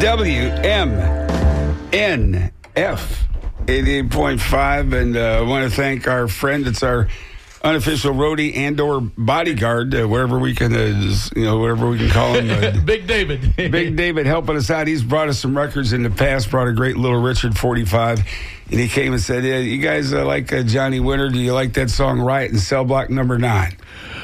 WMNF 88.5, and I want to thank our friend. It's our unofficial roadie and/or bodyguard, wherever we can, whatever we can call him. Big David. Big David helping us out. He's brought us some records in the past. Brought a great Little Richard 45, and he came and said, "Yeah, you guys like Johnny Winter? Do you like that song Riot in Cell Block Number 9?"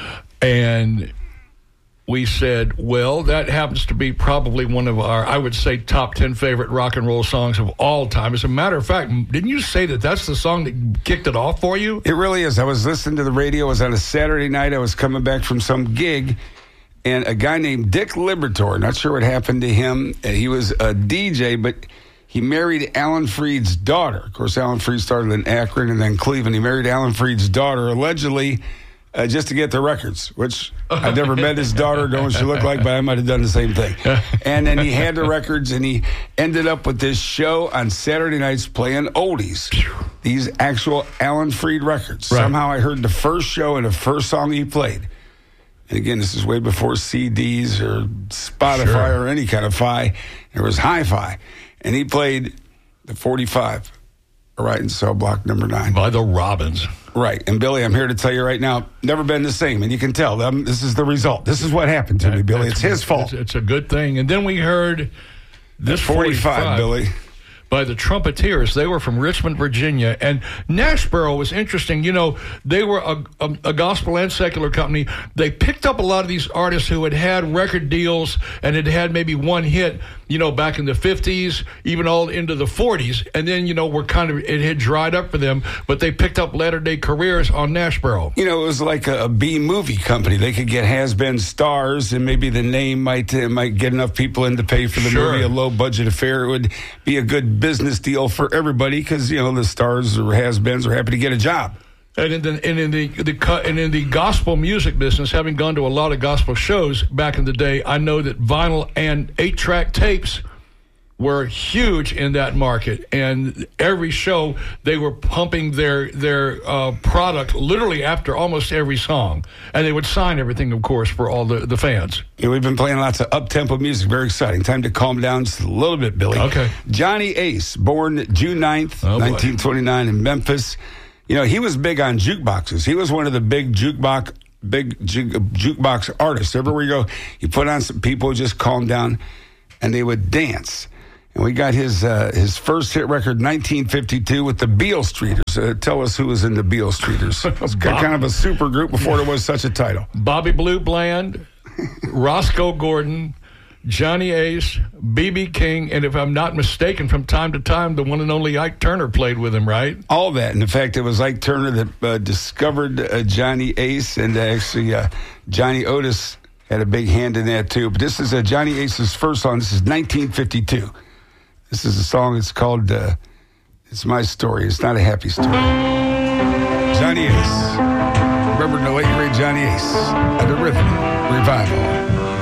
And we said, well, that happens to be probably one of our, I would say, top 10 favorite rock and roll songs of all time. As a matter of fact, didn't you say that that's the song that kicked it off for you? It really is. I was listening to the radio. It was on a Saturday night. I was coming back from some gig, and a guy named Dick Libertor, not sure what happened to him. He was a DJ, but he married Alan Freed's daughter. Of course, Alan Freed started in Akron and then Cleveland. He married Alan Freed's daughter, allegedly, just to get the records, which I've never met his daughter, know what she looked like, but I might have done the same thing. And then he had the records, and he ended up with this show on Saturday nights playing oldies, these actual Alan Freed records. Right. Somehow I heard the first show and the first song he played. And again, this is way before CDs or Spotify or any kind of fi. There was hi-fi. And he played the 45, right in Cell Block Number 9. By the Robins. Right. And, Billy, I'm here to tell you right now, never been the same. And you can tell them this is the result. This is what happened to me, Billy. It's his fault. It's a good thing. And then we heard this 45, Billy, by the Trumpeteers. They were from Richmond, Virginia. And Nashboro was interesting. You know, they were a gospel and secular company. They picked up a lot of these artists who had record deals and had maybe one hit, back in the 50s, even all into the 40s. And then, it had dried up for them. But they picked up latter-day careers on Nashboro. It was like a B-movie company. They could get has-been stars, and maybe the name might get enough people in to pay for the movie, a low-budget affair. It would be a good business deal for everybody because, the stars or has-beens are happy to get a job. And in the gospel music business, having gone to a lot of gospel shows back in the day, I know that vinyl and 8-track tapes were huge in that market. And every show, they were pumping their product literally after almost every song. And they would sign everything, of course, for all the fans. Yeah, we've been playing lots of up-tempo music. Very exciting. Time to calm down just a little bit, Billy. Okay. Johnny Ace, born June 9th, 1929 in Memphis. He was big on jukeboxes. He was one of the big jukebox artists. Everywhere you go, you put on some people, just calm down, and they would dance. And we got his first hit record, 1952, with the Beale Streeters. Tell us who was in the Beale Streeters. It was kind of a super group before there was such a title. Bobby Blue Bland, Roscoe Gordon, Johnny Ace, B.B. King, and if I'm not mistaken, from time to time, the one and only Ike Turner played with him, right? All that. And in fact, it was Ike Turner that discovered Johnny Ace, and actually Johnny Otis had a big hand in that, too. But this is Johnny Ace's first song. This is 1952. This is a song. It's called It's My Story. It's not a happy story. Johnny Ace. Remember the late great Johnny Ace at the Rhythm Revival.